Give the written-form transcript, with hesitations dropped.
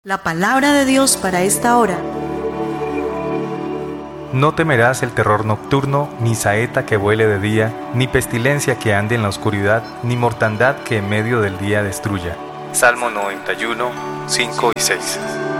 La palabra de Dios para esta hora. No temerás el terror nocturno, ni saeta que vuele de día, ni pestilencia que ande en la oscuridad, ni mortandad que en medio del día destruya. Salmo 91, 5 y 6.